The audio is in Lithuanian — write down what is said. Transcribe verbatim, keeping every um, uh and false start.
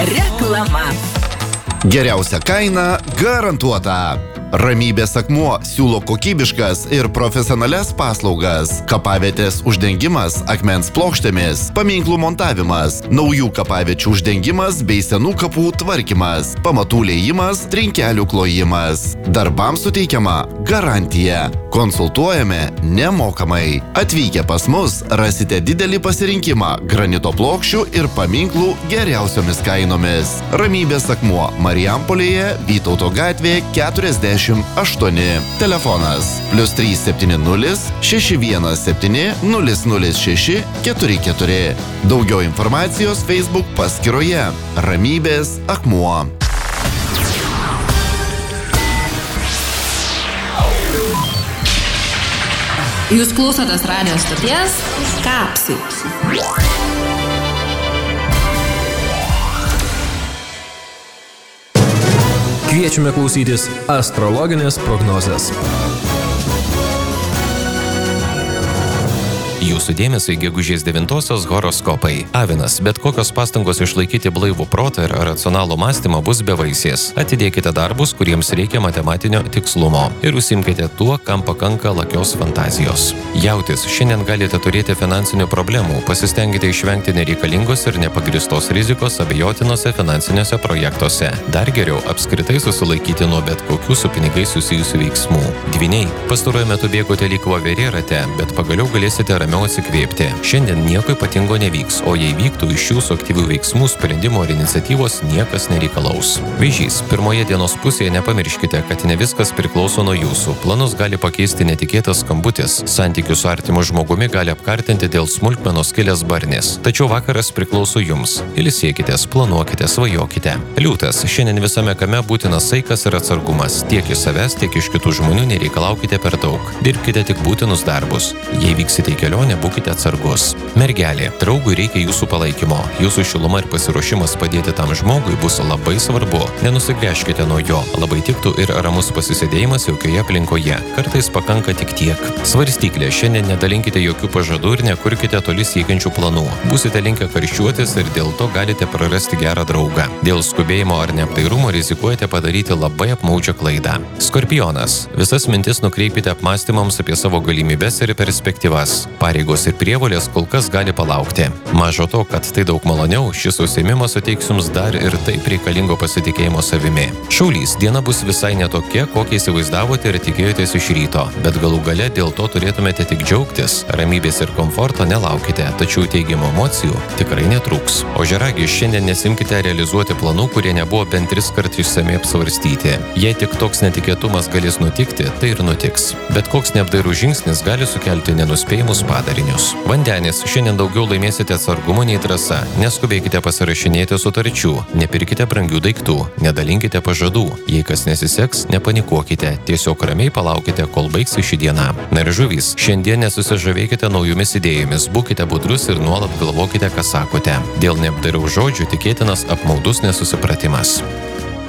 Reklama. Geriausia kaina garantuota. Ramybės akmuo siūlo kokybiškas ir profesionalias paslaugas. Kapavietės uždengimas akmens plokštėmis, paminklų montavimas, naujų kapaviečių uždengimas bei senų kapų tvarkymas, pamatų liejimas, trinkelių klojimas. Darbams suteikiama garantija. Konsultuojame nemokamai. Atvykę pas mus rasite didelį pasirinkimą granito plokščių ir paminklų geriausiomis kainomis. Ramybės akmuo Marijampolėje, Vytauto gatvė keturiasdešimt aštuoni. Telefonas plius trys septyni nulis šeši vienas septyni nulis nulis šeši keturi keturi. Daugiau informacijos Facebook paskyroje Ramybės akmuo. Jūs klausotės radijos stoties Kapsi. Kviečiame klausytis astrologinės prognozės. Jūsų dėmesio į gegužės devintosios horoskopai. Avinas, bet kokios pastangos išlaikyti blaivų protą ir racionalų mąstymą bus bevaisės. Atidėkite darbus, kuriems reikia matematinio tikslumo. Ir užsimkite tuo, kam pakanka lakios fantazijos. Jautis, šiandien galite turėti finansinių problemų. Pasistengite išvengti nereikalingos ir nepagristos rizikos abejotinose finansiniuose projektuose. Dar geriau apskritai susilaikyti nuo bet kokių su pinigais susijusių veiksmų. Dvyniai, pastaruoju metu bėgote lyg voverė rate, bet pagaliau galėsite ramiau atsikvėpti. Šiandien nieko ypatingo nevyks, o jei vyktų iš jūsų aktyvių veiksmų, sprendimo ir iniciatyvos niekas nereikalaus. Vėžys, pirmoje dienos pusėje nepamirškite, kad ne viskas priklauso nuo jūsų. Planus gali pakeisti netikėtas skambutis. Santykių su artimu žmogumi gali apkartinti dėl smulkmenos kilęs barnis. Tačiau vakaras priklauso jums. Ilsėkitės, planuokite, svajokite. Liūtas, šiandien visame kame būtinas saikas ir atsargumas. Tiek iš savęs, tiek iš kitų žmonių nereikalaukite per daug. Dirbkite tik būtinus darbus. Jei vyksite į kelionę, nebūkite atsargus. Mergelė, draugui reikia jūsų palaikymo. Jūsų šiluma ir pasiruošimas padėti tam žmogui bus labai svarbu. Nenusigręžkite nuo jo. Labai tiktų ir ramus pasisėdėjimas jaukioje aplinkoje. Kartais pakanka tik tiek. Svarstyklė, šiandien nedalinkite jokių pažadų ir nekurkite toli siekiančių planų. Būsite linkę karščiuotis ir dėl to galite prarasti gerą draugą. Dėl skubėjimo ar neapdairumo rizikuojate padaryti labai apmaudžią klaidą. Skorpionas, visas mintis nukreipite apmąstymams apie savo galimybes ir perspektyvas. Pareigos ir prievolės kol kas gali palaukti. Mažo to, kad tai daug maloniau, šis užsiėmimas suteiks jums dar ir taip reikalingo pasitikėjimo savimi. Šaulys, diena bus visai netokia, kokią įsivaizdavote ir tikėjotės iš ryto, bet galų gale dėl to turėtumėte tik džiaugtis. Ramybės ir komforto nelaukite, tačiau teigiamų emocijų tikrai netrūks. Ožiaragi, šiandien nesimkite realizuoti planų, kurie nebuvo bent tris kart išsamiai apsvarstyti. Jei tik toks netikėtumas galės nutikti, tai ir nutiks. Bet koks neapdairus žingsnis gali sukelti nenuspėjimus padarinius. Vandenis, šiandien daugiau laimėsite atsargumo nei drąsa. Neskubėkite pasirašinėti sutarčių, nepirkite brangių daiktų, nedalinkite pažadų. Jei kas nesiseks, nepanikuokite, tiesiog ramiai palaukite, kol baigsis ši diena. Na ir žuvys, šiandien nesusižavėkite naujomis idėjomis, būkite budrus ir nuolat galvokite, ką sakote. Dėl neapdairaus žodžių tikėtinas apmaudus nesusipratimas.